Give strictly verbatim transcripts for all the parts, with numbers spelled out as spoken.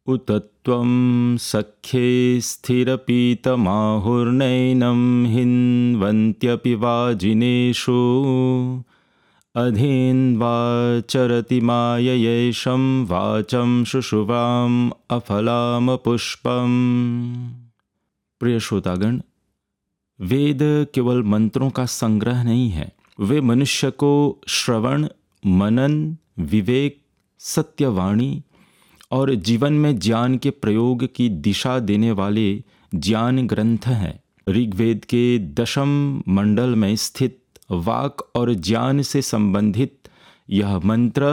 उत त्वं सख्ये स्थिरपीतमाहुर्नैनं हिन्वन्त्यपि वाजिनेषु अधीन्वाचरति माययैषं वाचं शुशुवाम् अफलाम पुष्पम। प्रिय श्रोतागण, वेद केवल मंत्रों का संग्रह नहीं है, वे मनुष्य को श्रवण, मनन, विवेक, सत्यवाणी और जीवन में ज्ञान के प्रयोग की दिशा देने वाले ज्ञान ग्रंथ हैं। ऋग्वेद के दशम मंडल में स्थित वाक और ज्ञान से संबंधित यह मंत्र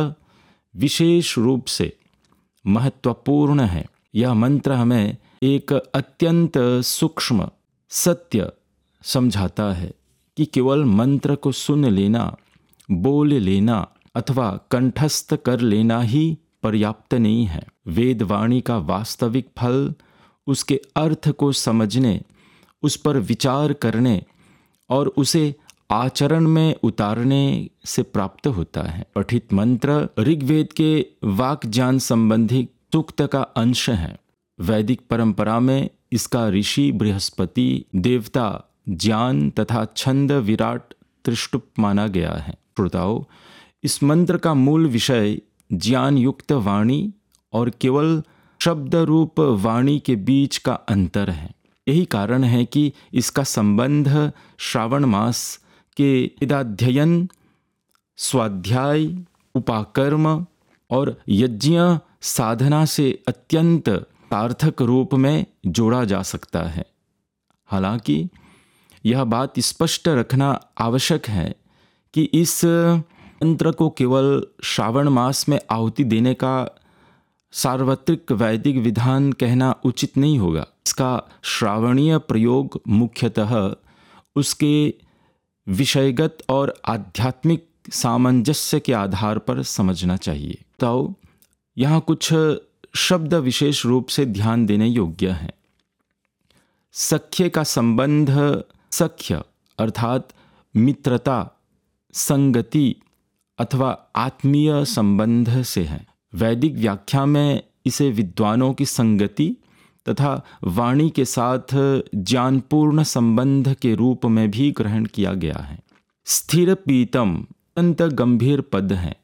विशेष रूप से महत्वपूर्ण है। यह मंत्र हमें एक अत्यंत सूक्ष्म सत्य समझाता है कि केवल मंत्र को सुन लेना, बोल लेना अथवा कंठस्थ कर लेना ही पर्याप्त नहीं है। वेद वाणी का वास्तविक फल उसके अर्थ को समझने, उस पर विचार करने और उसे आचरण में उतारने से प्राप्त होता है। पठित मंत्र ऋग्वेद के वाक ज्ञान संबंधी सूक्त का अंश है। वैदिक परंपरा में इसका ऋषि बृहस्पति देवता ज्ञान तथा छंद विराट त्रिष्टुप माना गया है। श्रोताओ, इस मंत्र का मूल विषय ज्ञान युक्त वाणी और केवल शब्द रूप वाणी के बीच का अंतर है। यही कारण है कि इसका संबंध श्रावण मास के वेदाध्ययन, स्वाध्याय, उपाकर्म और यज्ञ साधना से अत्यंत सार्थक रूप में जोड़ा जा सकता है। हालांकि यह बात स्पष्ट रखना आवश्यक है कि इस मंत्र को केवल श्रावण मास में आहुति देने का सार्वत्रिक वैदिक विधान कहना उचित नहीं होगा। इसका श्रावणीय प्रयोग मुख्यतः उसके विषयगत और आध्यात्मिक सामंजस्य के आधार पर समझना चाहिए। तो यहाँ कुछ शब्द विशेष रूप से ध्यान देने योग्य हैं। सख्य का संबंध सख्य अर्थात मित्रता, संगति अथवा आत्मीय संबंध से है। वैदिक व्याख्या में इसे विद्वानों की संगति तथा वाणी के साथ ज्ञानपूर्ण संबंध के रूप में भी ग्रहण किया गया है। स्थिर पीतम अत्यंत गंभीर पद है।